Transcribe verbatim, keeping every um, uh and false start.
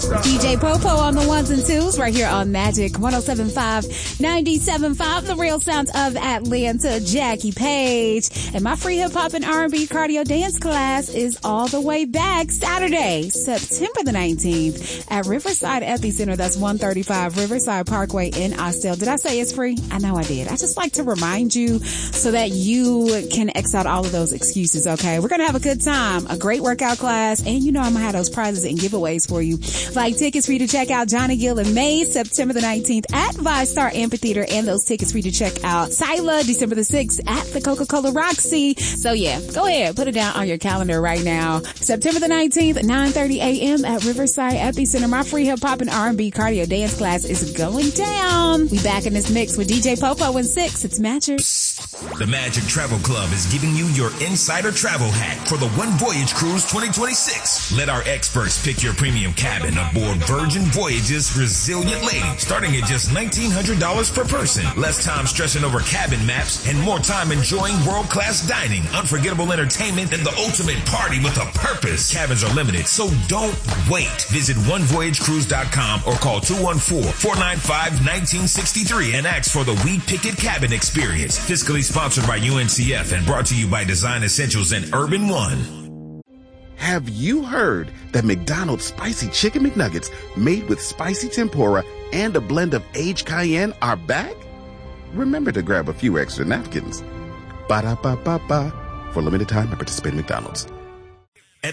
D J Popo on the ones and twos right here on Magic one oh seven point five, ninety-seven point five, the real sound of Atlanta. Jackie Page. And my free hip hop and R and B cardio dance class is all the way back Saturday, September the nineteenth at Riverside Epicenter. That's one thirty-five Riverside Parkway in Austell. Did I say it's free? I know I did. I just like to remind you so that you can X out all of those excuses, okay? We're going to have a good time, a great workout class, and you know I'm going to have those prizes and giveaways for you. Like tickets for you to check out Johnny Gill in May, September the nineteenth at ViStar Amphitheater, and those tickets for you to check out Tyla, December the sixth at the Coca-Cola Roxy. So yeah, go ahead, put it down on your calendar right now. September the nineteenth, nine thirty a.m. at Riverside Epicenter. My free hip hop and R and B cardio dance class is going down. We back in this mix with D J Popo and Six. It's Magic. The Magic Travel Club is giving you your insider travel hack for the One Voyage Cruise twenty twenty-six. Let our experts pick your premium cabin aboard Virgin Voyage's Resilient Lady, starting at just nineteen hundred dollars per person. Less time stressing over cabin maps and more time enjoying world-class dining, unforgettable entertainment, and the ultimate party with a purpose. Cabins are limited, so don't wait. Visit one voyage cruise dot com or call two one four, four nine five, one nine six three and ask for the We Picket Cabin Experience. Fiscally sponsored by U N C F and brought to you by Design Essentials and Urban One. Have you heard that McDonald's Spicy Chicken McNuggets made with spicy tempura and a blend of aged cayenne are back? Remember to grab a few extra napkins. Ba-da-ba-ba-ba. For limited time at participating McDonald's.